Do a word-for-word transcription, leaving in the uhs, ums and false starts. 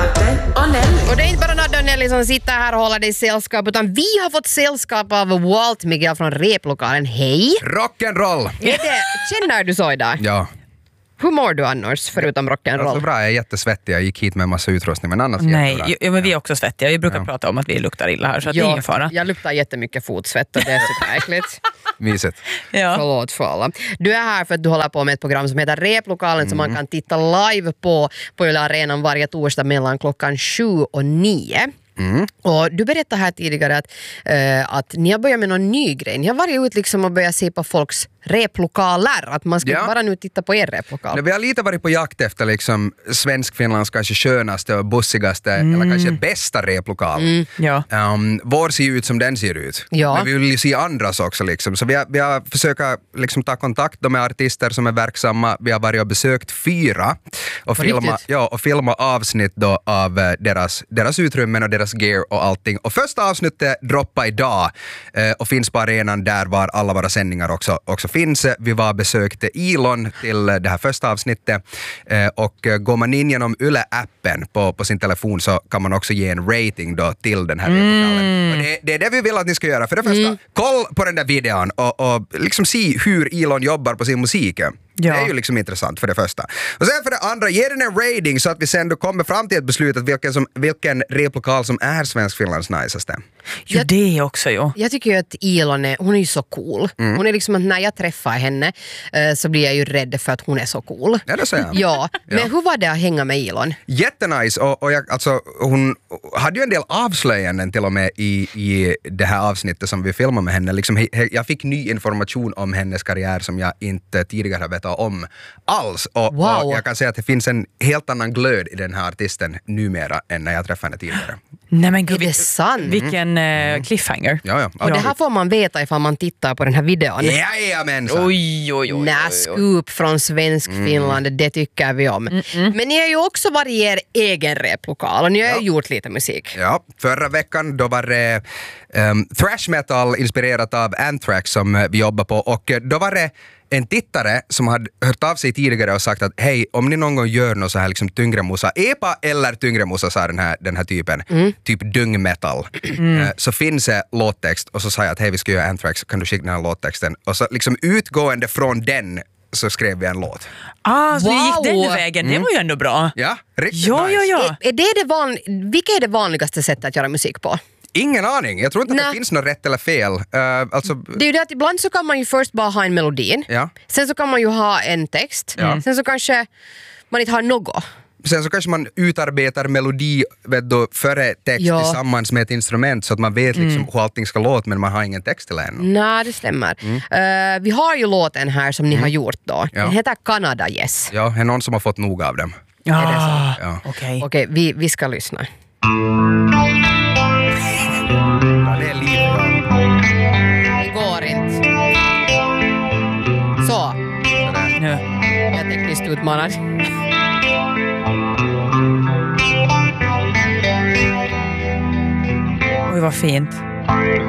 Nadde och Nelly. Och det är inte bara Nadde och Nelly som sitter här och håller dig sällskap, utan vi har fått sällskap av Walt Miguel från replokalen. Hej! Rock'n'roll! Är det, känner du så idag? Ja. Hur mår du annars, förutom rock'n'roll? Alltså bra, jag är jättesvettig. Jag gick hit med en massa utrustning, men annars Nej, jättebra. jo, men vi är också svettiga. Vi brukar Ja. prata om att vi luktar illa här, så att det är Ja, ingen fara. jag luktar jättemycket fotsvett och det är superäckligt. Mysigt. Ja. Förlåt för alla. Du är här för att du håller på med ett program som heter Replokalen mm. som man kan titta live på på Yle Arenan varje torsdag mellan klockan sju och nio. Mm. Och du berättade här tidigare att, äh, att ni har börjat med någon ny grej. Ni har varit ut liksom och börjat se på folks replokaler. Att man ska Ja. bara nu titta på er replokal. Nej, vi har lite varit på jakt efter liksom svensk-finlands kanske skönaste och bussigaste mm. eller kanske bästa replokal. Mm. Ja. Um, vår ser ut som den ser ut. Ja. Men vi vill ju se andras också. Liksom. Så vi har, vi har försökt liksom, ta kontakt med artister som är verksamma. Vi har varit och besökt fyra och filma, ja, och filma avsnitt då av uh, deras, deras utrymmen och deras gear och allting. Och första avsnittet droppar idag uh, och finns på arenan där var alla våra sändningar också, också finns. Vi var besökte Elon till det här första avsnittet uh, och uh, går man in genom Yle-appen på, på sin telefon så kan man också ge en rating då till den här replokalen. Mm. Och det, det är det vi vill att ni ska göra. För det första, Mm. koll på den där videon och, och liksom se hur Elon jobbar på sin musik. Ja. Det är ju liksom intressant för det första. Och sen för det andra, ge den en rating så att vi sen då kommer fram till ett beslut att vilken, som, vilken replokal som är Svensk-Finlands najsaste. Jo, Jag- det också ju. Jag tycker ju att Elon är, hon är ju så cool. Mm. Hon är liksom att när jag träffar henne eh, så blir jag ju rädd för att hon är så cool. Ja, det säger jag. Ja, men Ja. hur var det att hänga med Elon? Jättenice och, och jag, alltså, hon hade ju en del avslöjanden till och med i, i det här avsnittet som vi filmade med henne. Liksom, he, he, jag fick ny information om hennes karriär som jag inte tidigare har vetat om alls. Och, Wow. och jag kan säga att det finns en helt annan glöd i den här artisten numera än när jag träffade henne tidigare. Nej, men gud, Är det sant? vilken eh, cliffhanger. Ja, ja. Och det här får man veta ifall man tittar på den här videon. Jajamensan! Oj, oj, oj, oj, Nä, oj. scoop från svensk Finland, det tycker vi om. Men ni har ju också varit i er egen replokal och ni har ju Ja. gjort lite musik. Ja, förra veckan då var det um, thrash metal inspirerat av Anthrax som uh, vi jobbar på och uh, då var det en tittare som hade hört av sig tidigare och sagt att hej, om ni någon gång gör något så här liksom tyngre musa, epa eller tyngre musa sa den här, den här typen, Mm. typ dungmetal, mm. uh, så finns det låttext och så sa jag att hej, vi ska göra Anthrax, kan du skicka den här låttexten? Och så liksom utgående från den så skrev vi en låt. Ah, så Wow. du gick den vägen. Det var ju ändå bra. Ja, riktigt Ja, nice. ja, ja. Är, är det det van, vilka är det vanligaste sättet att göra musik på? Ingen aning, jag tror inte att Nej. det finns något rätt eller fel. Uh, alltså, Det är ju det att ibland så kan man ju först bara ha en melodin. Ja. Sen så kan man ju ha en text. Ja. Sen så kanske man inte har något. sen så kanske man utarbetar melodi vet du, före text Ja. tillsammans med ett instrument så att man vet liksom hur allting ska låta men man har ingen text till ännu. Nej, det stämmer. Eh, vi har ju låten här som ni har gjort då. Ja. Den heter Canada Yes. Ja, är någon som har fått nog av dem. Ah, Ja. okej. Okej, vi, vi ska lyssna. Ja, det är lite bra. Det går inte. Så, Sådär. Nu. jag är tekniskt utmanad. Oj, vad fint.